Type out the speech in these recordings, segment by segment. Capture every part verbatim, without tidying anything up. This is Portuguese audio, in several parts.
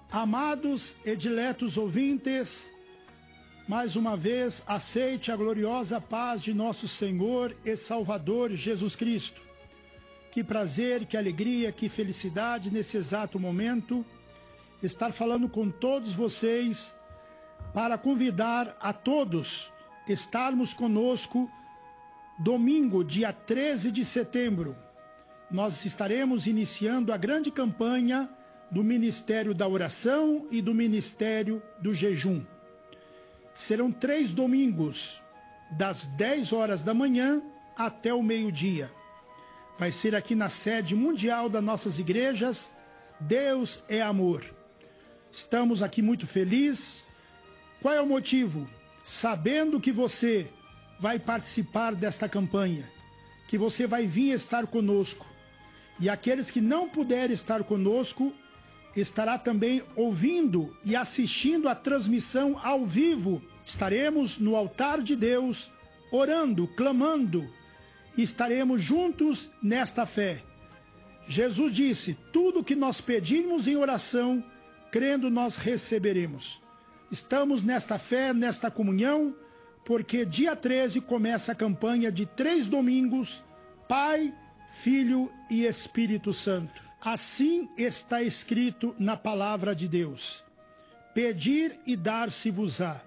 Amados e diletos ouvintes, mais uma vez aceite a gloriosa paz de nosso Senhor e Salvador Jesus Cristo. Que prazer, que alegria, que felicidade nesse exato momento estar falando com todos vocês para convidar a todos estarmos conosco domingo, dia treze de setembro. Nós estaremos iniciando a grande campanha do Ministério da Oração e do Ministério do Jejum. Serão três domingos, das dez horas da manhã até o meio-dia. Vai ser aqui na sede mundial das nossas igrejas, Deus é Amor. Estamos aqui muito felizes. Qual é o motivo? Sabendo que você vai participar desta campanha, que você vai vir estar conosco. E aqueles que não puderem estar conosco, estará também ouvindo e assistindo a transmissão ao vivo. Estaremos no altar de Deus, orando, clamando, e estaremos juntos nesta fé. Jesus disse, tudo que nós pedirmos em oração, crendo nós receberemos. Estamos nesta fé, nesta comunhão, porque dia treze começa a campanha de três domingos, Pai, Filho e Espírito Santo. Assim está escrito na palavra de Deus. Pedir e dar-se-vos-á.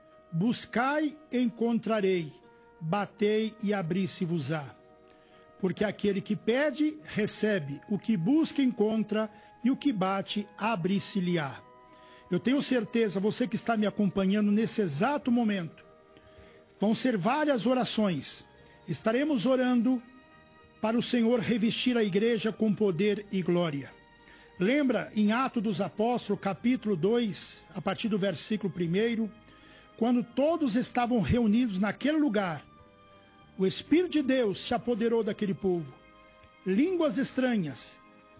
Buscai e encontrarei. Batei e abri-se-vos-á. Porque aquele que pede, recebe. O que busca, encontra. E o que bate, abre-se-lhe-á. Eu tenho certeza, você que está me acompanhando nesse exato momento, vão ser várias orações. Estaremos orando para o Senhor revestir a igreja com poder e glória. Lembra em Atos dos Apóstolos, capítulo dois, a partir do versículo primeiro, quando todos estavam reunidos naquele lugar, o Espírito de Deus se apoderou daquele povo. Línguas estranhas,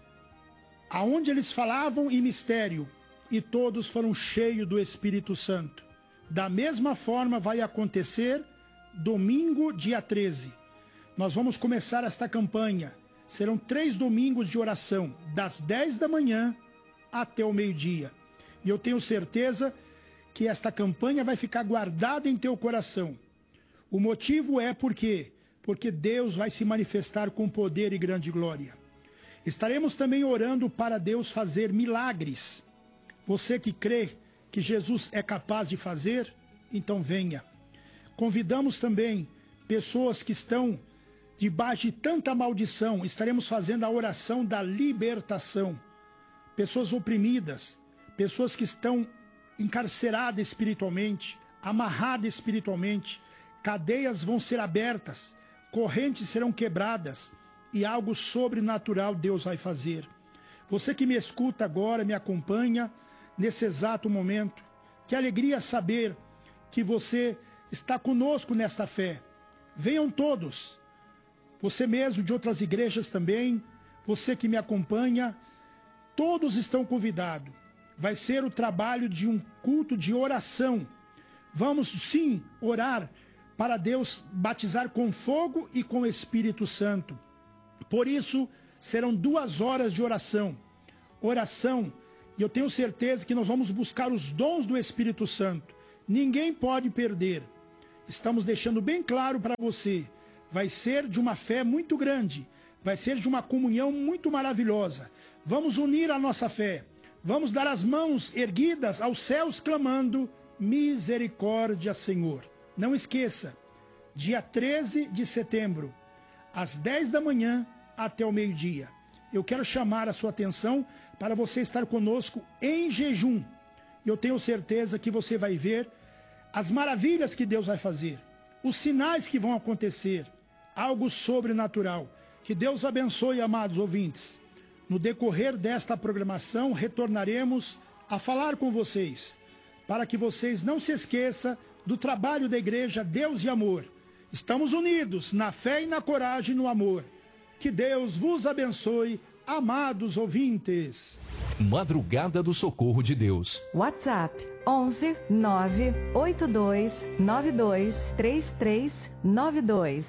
aonde eles falavam em mistério, e todos foram cheios do Espírito Santo. Da mesma forma vai acontecer domingo, dia treze. Nós vamos começar esta campanha. Serão três domingos de oração, das dez da manhã até o meio-dia. E eu tenho certeza que esta campanha vai ficar guardada em teu coração. O motivo é porque, porque Deus vai se manifestar com poder e grande glória. Estaremos também orando para Deus fazer milagres. Você que crê que Jesus é capaz de fazer, então venha. Convidamos também pessoas que estão debaixo de tanta maldição, estaremos fazendo a oração da libertação. Pessoas oprimidas, pessoas que estão encarceradas espiritualmente, amarradas espiritualmente, cadeias vão ser abertas, correntes serão quebradas e algo sobrenatural Deus vai fazer. Você que me escuta agora, me acompanha nesse exato momento, que alegria saber que você está conosco nesta fé. Venham todos. Você mesmo de outras igrejas também, você que me acompanha, todos estão convidados. Vai ser o trabalho de um culto de oração. Vamos sim orar para Deus batizar com fogo e com Espírito Santo. Por isso, serão duas horas de oração. Oração, e eu tenho certeza que nós vamos buscar os dons do Espírito Santo. Ninguém pode perder. Estamos deixando bem claro para você. Vai ser de uma fé muito grande, vai ser de uma comunhão muito maravilhosa. Vamos unir a nossa fé, vamos dar as mãos erguidas aos céus clamando, misericórdia, Senhor. Não esqueça, dia treze de setembro, às dez da manhã até o meio-dia. Eu quero chamar a sua atenção para você estar conosco em jejum. E eu tenho certeza que você vai ver as maravilhas que Deus vai fazer, os sinais que vão acontecer, algo sobrenatural. Que Deus abençoe, amados ouvintes. No decorrer desta programação, retornaremos a falar com vocês, para que vocês não se esqueçam do trabalho da igreja Deus e Amor. Estamos unidos na fé e na coragem e no amor. Que Deus vos abençoe, amados ouvintes. Madrugada do Socorro de Deus. WhatsApp onze nove oito dois nove dois três três nove dois.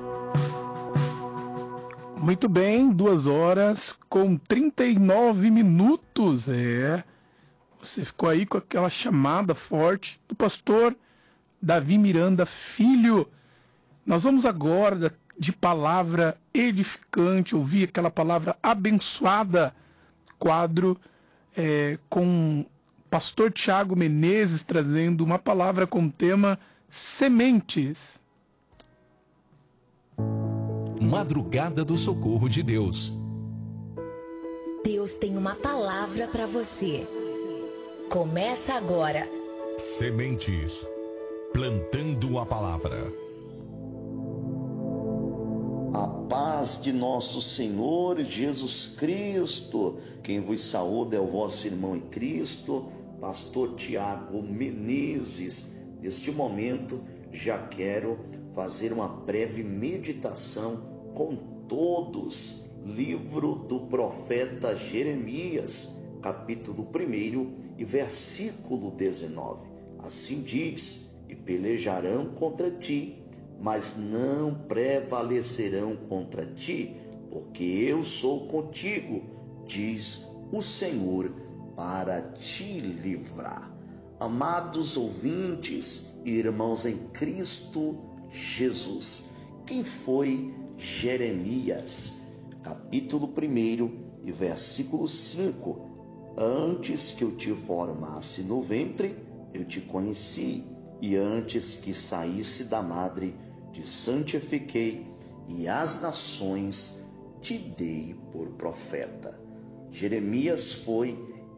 Muito bem, duas horas com trinta e nove minutos. É. Você ficou aí com aquela chamada forte do pastor Davi Miranda Filho. Nós vamos agora, de palavra edificante, ouvir aquela palavra abençoada, quadro é, com o pastor Tiago Menezes trazendo uma palavra com o tema sementes. Madrugada do Socorro de Deus. Deus tem uma palavra para você. Começa agora. Sementes. Plantando a palavra. A paz de nosso Senhor Jesus Cristo. Quem vos saúda é o vosso irmão em Cristo, pastor Tiago Menezes. Neste momento, já quero fazer uma breve meditação com todos. Livro do profeta Jeremias, capítulo um e versículo dezenove. Assim diz: e pelejarão contra ti, mas não prevalecerão contra ti, porque eu sou contigo, diz o Senhor, para te livrar. Amados ouvintes e irmãos em Cristo Jesus, quem foi Jeremias? Capítulo um e versículo cinco. Antes que eu te formasse no ventre, eu te conheci, e antes que saísse da madre, te santifiquei, e às nações te dei por profeta. Jeremias foi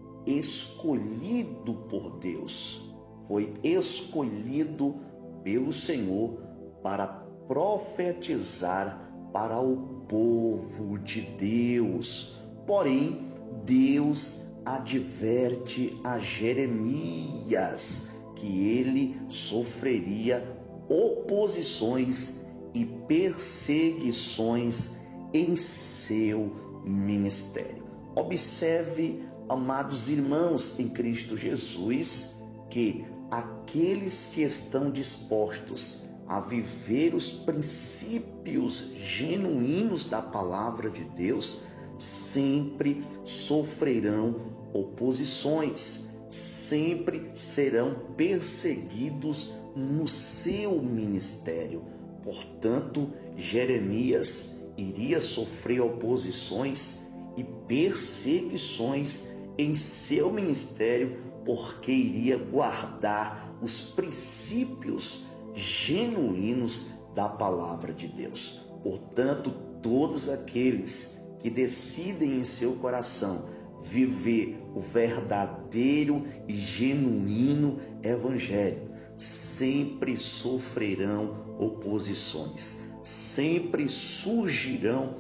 escolhido por Deus, foi escolhido pelo Senhor para profetizar para o povo de Deus. Porém, Deus adverte a Jeremias que ele sofreria oposições e perseguições em seu ministério. Observe, amados irmãos em Cristo Jesus, que aqueles que estão dispostos a viver os princípios genuínos da palavra de Deus sempre sofrerão oposições, sempre serão perseguidos no seu ministério. Portanto, Jeremias iria sofrer oposições e perseguições em seu ministério, porque iria guardar os princípios genuínos da palavra de Deus. Portanto, todos aqueles que decidem em seu coração viver o verdadeiro e genuíno evangelho sempre sofrerão oposições, sempre surgirão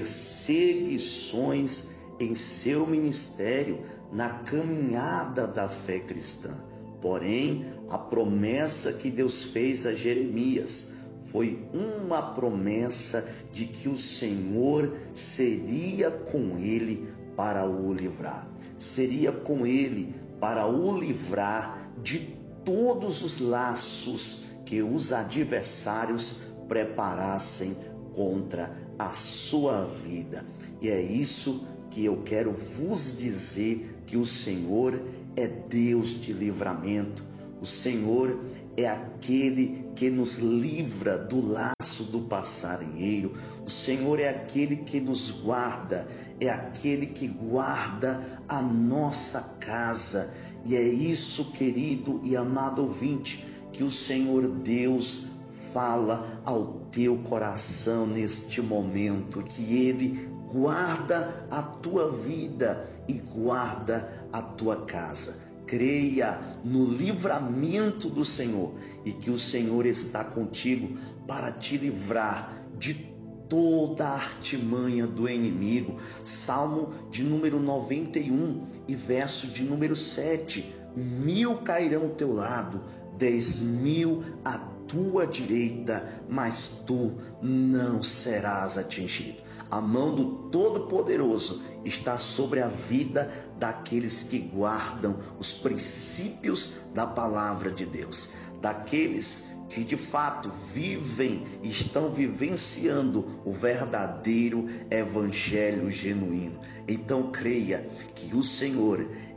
perseguições em seu ministério, na caminhada da fé cristã. Porém, a promessa que Deus fez a Jeremias foi uma promessa de que o Senhor seria com ele para o livrar. Seria com ele para o livrar de todos os laços que os adversários preparassem contra a sua vida. E é isso que eu quero vos dizer, que o Senhor é Deus de livramento. O Senhor é aquele que nos livra do laço do passarinheiro. O Senhor é aquele que nos guarda, é aquele que guarda a nossa casa. E é isso, querido e amado ouvinte, que o Senhor Deus fala ao teu coração neste momento, que Ele guarda a tua vida e guarda a tua casa. Creia no livramento do Senhor e que o Senhor está contigo para te livrar de toda a artimanha do inimigo. Salmo de número noventa e um e verso de número sete. Mil cairão ao teu lado, dez mil à tua direita, mas tu não serás atingido. A mão do Todo-Poderoso está sobre a vida daqueles que guardam os princípios da palavra de Deus, daqueles que de fato vivem e estão vivenciando o verdadeiro evangelho genuíno. Então creia que o Senhor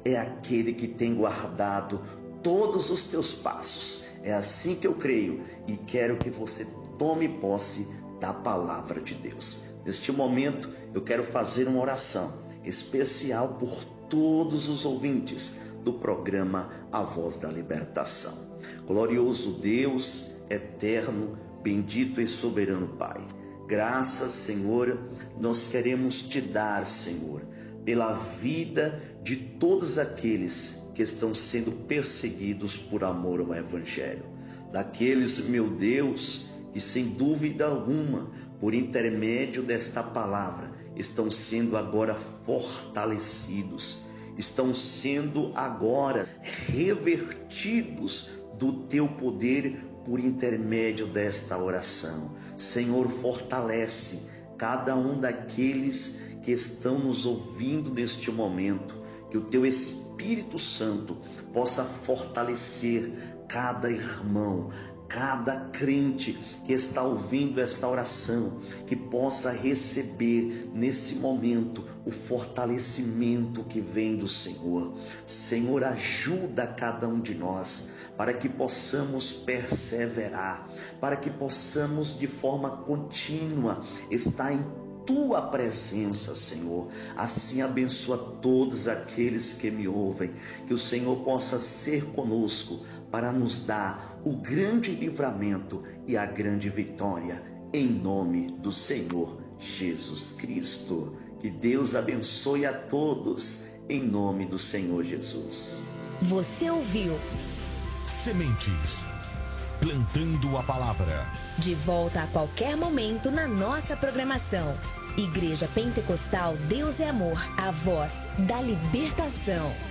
é aquele que tem guardado todos os teus passos. É assim que eu creio e quero que você tome posse da palavra de Deus. Neste momento, eu quero fazer uma oração especial por todos os ouvintes do programa A Voz da Libertação. Glorioso Deus, eterno, bendito e soberano Pai, graças, Senhor, nós queremos te dar, Senhor, pela vida de todos aqueles que estão sendo perseguidos por amor ao Evangelho. Daqueles, meu Deus, que sem dúvida alguma, por intermédio desta palavra, estão sendo agora fortalecidos, estão sendo agora revertidos do teu poder por intermédio desta oração. Senhor, fortalece cada um daqueles que estão nos ouvindo neste momento, que o teu Espírito Santo possa fortalecer cada irmão, cada crente que está ouvindo esta oração, que possa receber nesse momento o fortalecimento que vem do Senhor. Senhor, ajuda cada um de nós para que possamos perseverar, para que possamos de forma contínua estar em tua presença, Senhor. Assim abençoa todos aqueles que me ouvem, que o Senhor possa ser conosco para nos dar o grande livramento e a grande vitória, em nome do Senhor Jesus Cristo. Que Deus abençoe a todos, em nome do Senhor Jesus. Você ouviu Sementes, plantando a palavra. De volta a qualquer momento na nossa programação. Igreja Pentecostal Deus é Amor, a voz da libertação.